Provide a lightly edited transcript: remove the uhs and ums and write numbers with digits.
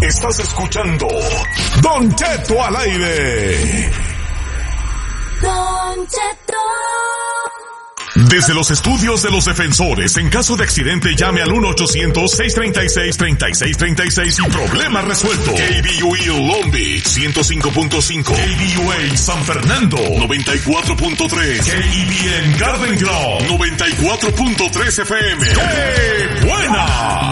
Estás escuchando Don Cheto al aire. Don Cheto. Desde los estudios de los defensores, en caso de accidente llame al 1-800-636-3636 y problema resuelto. KBUE Long Beach 105.5, KBUA San Fernando 94.3, KEBN Garden Grove 94.3 FM. ¡Qué buena!